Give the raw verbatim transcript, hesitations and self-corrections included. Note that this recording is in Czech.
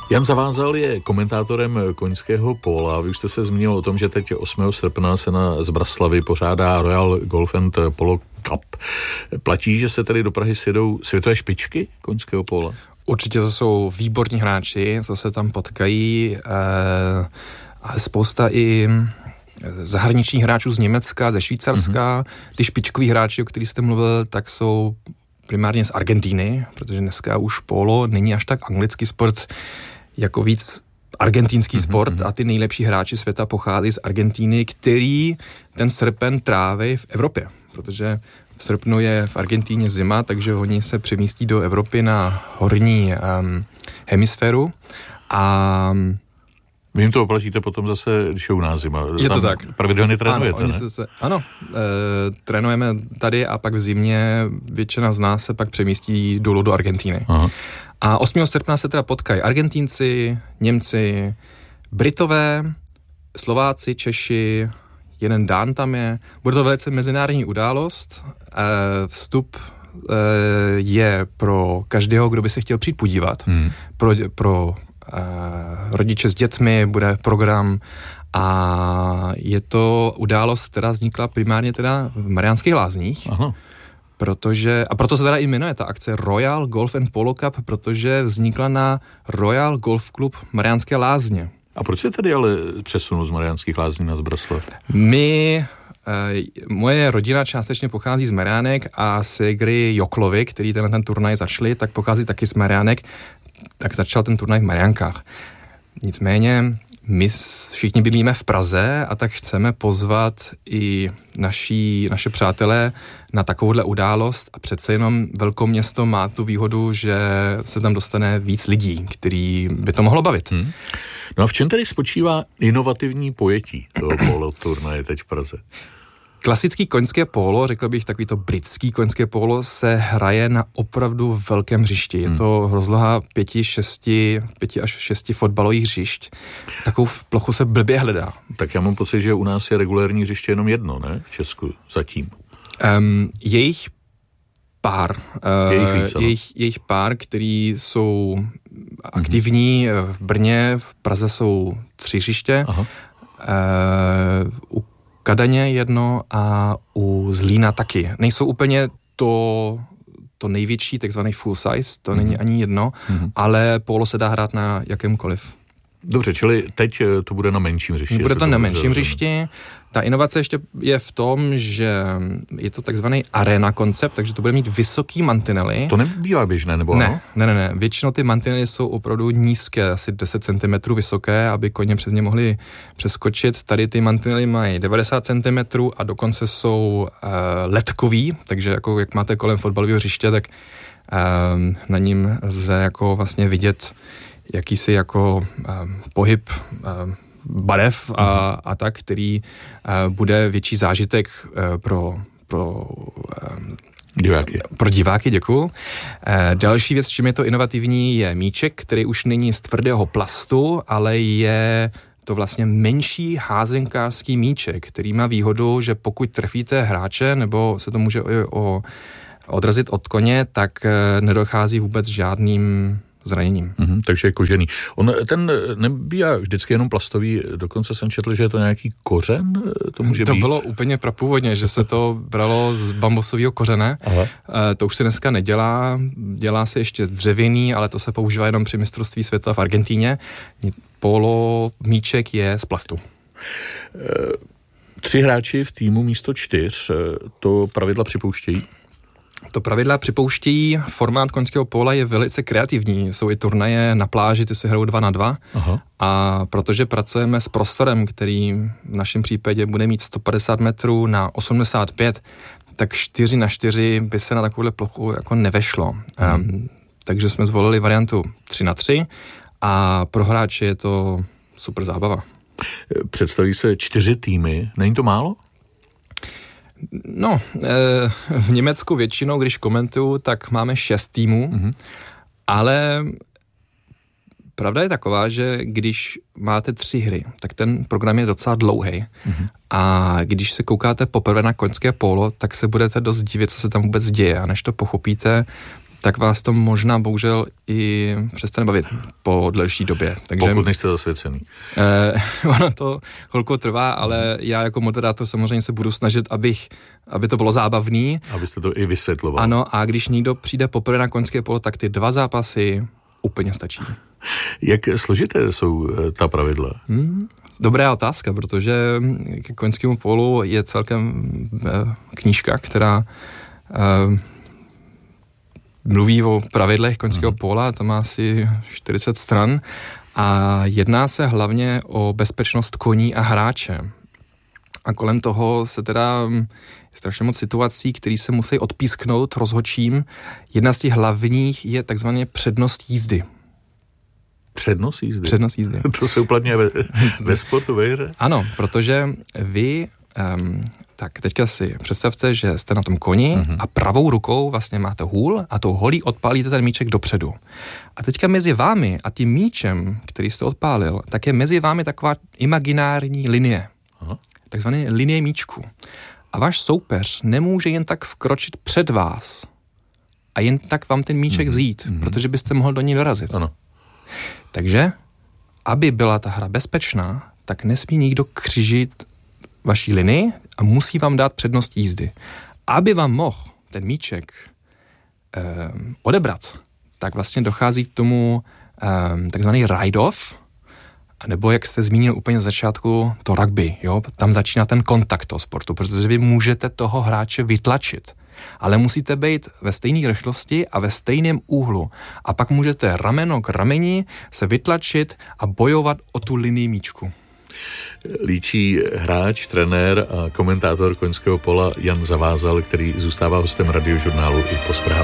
Jan Zavázal je komentátorem koňského póla. Vy už jste se zmínil o tom, že teď osmého srpna se na Zbraslavy pořádá Royal Golf and Polo Cup. Platí, že se tady do Prahy sjedou světové špičky koňského póla? Určitě to jsou výborní hráči, co se tam potkají. Eh, a spousta i zahraničních hráčů z Německa, ze Švýcarska. Mm-hmm. Ty špičkoví hráči, o kterých jste mluvil, tak jsou primárně z Argentíny, protože dneska už pólo není až tak anglický sport, jako víc argentinský mm-hmm. sport a ty nejlepší hráči světa pochází z Argentíny, který ten srpen tráví v Evropě, protože v srpnu je v Argentíně zima, takže oni se přemístí do Evropy na horní um, hemisféru a vy jim to oplatíte potom zase, když je u nás zima. Je to tak. Pravidelně trénujete, ano, ne? Se, se, ano, e, trénujeme tady a pak v zimě většina z nás se pak přemístí dolů do Argentíny. Aha. A osmého srpna se teda potkají Argentínci, Němci, Britové, Slováci, Češi, jeden Dán tam je. Bude to velice mezinárodní událost. E, vstup e, je pro každého, kdo by se chtěl přijít podívat. Hmm. Pro, pro e, rodiče s dětmi bude program a je to událost, která vznikla primárně teda v Mariánských Lázních. Aha. Protože, a proto se teda i jmenuje ta akce Royal Golf and Polo Cup, protože vznikla na Royal Golf Club Mariánské Lázně. A proč se tady ale přesunul z Mariánských Lázní na Zbraslav? My, e, moje rodina částečně pochází z Mariánek a ségry Joklovi, který tenhle ten turnaj začali, tak pochází taky z Mariánek, tak začal ten turnaj v Mariánkách. Nicméně my všichni bydlíme v Praze a tak chceme pozvat i naší, naše přátelé na takovouhle událost a přece jenom velkoměsto má tu výhodu, že se tam dostane víc lidí, který by to mohlo bavit. Hmm. No a v čem tedy spočívá inovativní pojetí toho polo turnaje teď v Praze? Klasický koňské pólo, řekl bych takový to britský koňské pólo, se hraje na opravdu velkém hřišti. Je to rozloha pěti, šesti, pěti až šesti fotbalových hřišť. Takovou plochu se blbě hledá. Tak já mám pocit, že u nás je regulérní hřiště jenom jedno, ne? V Česku zatím. Um, jejich pár. Uh, jejich, víc, jejich, jejich pár, který jsou aktivní mm-hmm. v Brně, v Praze jsou tři hřiště. Aha. Uh, u Kadaně jedno a u Zlína taky. Nejsou úplně to, to největší, takzvaný full size, to mm-hmm. není ani jedno, mm-hmm. ale pólo se dá hrát na jakémkoliv. Dobře, čili teď to bude na menším hřišti. Bude to na menším hřišti. Ta inovace ještě je v tom, že je to takzvaný arena koncept, takže to bude mít vysoký mantinely. To nebývá běžné, nebo ne, ano? Ne, ne, ne. Většinou ty mantinely jsou opravdu nízké, asi deset centimetrů vysoké, aby koně přes ně mohli přeskočit. Tady ty mantinely mají devadesát centimetrů a dokonce jsou uh, ledkový, takže jako jak máte kolem fotbalového hřiště, tak uh, na ním lze jako vlastně vidět jakýsi jako um, pohyb um, barev a, a tak, který uh, bude větší zážitek uh, pro, pro, um, diváky. pro diváky, děkuju. Uh, další věc, čím je to inovativní, je míček, který už není z tvrdého plastu, ale je to vlastně menší házenkářský míček, který má výhodu, že pokud trefíte hráče, nebo se to může o, o, odrazit od koně, tak uh, nedochází vůbec žádným zraněním. Mm-hmm, takže je kožený. On ten nebývá vždycky jenom plastový, dokonce jsem četl, že je to nějaký kořen, to může to být. To bylo úplně prapůvodně, že se to bralo z bambusového kořene. Aha. E, to už se dneska nedělá, dělá se ještě dřevěný, ale to se používá jenom při mistrovství světa v Argentíně. Polo míček je z plastu. E, tři hráči v týmu místo čtyř, to pravidla připouštějí? To pravidla připouštějí, formát koňského póla je velice kreativní, jsou i turnaje na pláži, ty se hrajou dva na dva. Aha. A protože pracujeme s prostorem, který v našem případě bude mít sto padesát metrů na osmdesát pět, tak čtyři na čtyři by se na takovouhle plochu jako nevešlo. Hmm. Um, takže jsme zvolili variantu tři na tři a pro hráče je to super zábava. Představí se čtyři týmy, není to málo? No, v Německu většinou, když komentuju, tak máme šest týmů, mm-hmm. ale pravda je taková, že když máte tři hry, tak ten program je docela dlouhý. Mm-hmm. A když se koukáte poprvé na koňské pólo, tak se budete dost divit, co se tam vůbec děje. A než to pochopíte, tak vás to možná bohužel i přestane bavit po delší době. Takže, pokud nejste zasvěcený. Eh, ono to chvilku trvá, ale já jako moderátor samozřejmě se budu snažit, abych, aby to bylo zábavný. Abyste to i vysvětloval. Ano, a když někdo přijde poprvé na koňské polo, tak ty dva zápasy úplně stačí. Jak složité jsou ta pravidla? Hmm, dobrá otázka, protože k koňskému polu je celkem knížka, která eh, mluví o pravidlech koňského hmm. pola, to má asi čtyřicet stran a jedná se hlavně o bezpečnost koní a hráče. A kolem toho se teda je strašně moc situací, které se musí odpísknout rozhodčím. Jedna z těch hlavních je takzvaně přednost jízdy. Přednost jízdy? Přednost jízdy. To se uplatňuje ve, ve sportu, ve hře? Ano, protože vy, um, tak teďka si představte, že jste na tom koni uh-huh. a pravou rukou vlastně máte hůl a tou holí odpálíte ten míček dopředu. A teďka mezi vámi a tím míčem, který jste odpálil, tak je mezi vámi taková imaginární linie. Uh-huh. Takzvané linie míčku. A váš soupeř nemůže jen tak vkročit před vás a jen tak vám ten míček vzít, mm-hmm. protože byste mohl do ní dorazit. Ano. Takže, aby byla ta hra bezpečná, tak nesmí nikdo křižit vaší linii a musí vám dát přednost jízdy. Aby vám mohl ten míček eh, odebrat, tak vlastně dochází k tomu eh, takzvaný ride-off, nebo jak jste zmínil úplně z začátku, to rugby, jo? Tam začíná ten kontakt toho sportu, protože vy můžete toho hráče vytlačit, ale musíte být ve stejné rychlosti a ve stejném úhlu. A pak můžete rameno k rameni se vytlačit a bojovat o tu linii míčku. Líčí hráč, trenér a komentátor koňského pola Jan Zavázal, který zůstává hostem Radiožurnálu i po zprávě.